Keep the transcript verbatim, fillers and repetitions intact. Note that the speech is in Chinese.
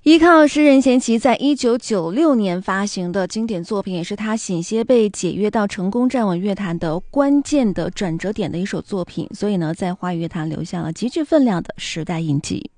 依靠诗人贤齐在一九九六年发行的经典作品，也是他险些被解约到成功站稳乐坛的关键的转折点的一首作品，所以呢，在华语乐坛留下了极具分量的时代印记。